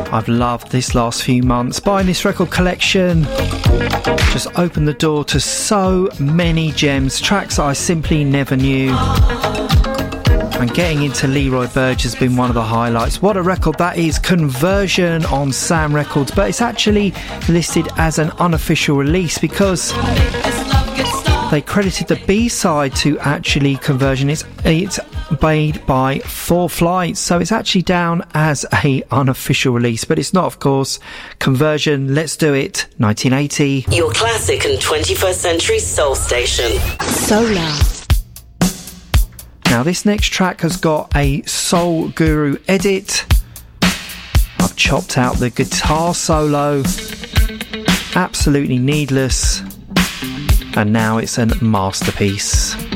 I've loved this last few months. Buying this record collection just opened the door to so many gems, tracks that I simply never knew. And getting into Leroy Burge has been one of the highlights. What a record that is. Conversion on Sam Records, but it's actually listed as an unofficial release because they credited the B-side to actually Conversion. It's made by Four Flights, so it's actually down as a unofficial release, but it's not, of course. Conversion, Let's Do It, 1980. Your classic and 21st century soul station. Solar. Now this next track has got a Soul Guru edit. I've chopped out the guitar solo, absolutely needless, and now it's a masterpiece.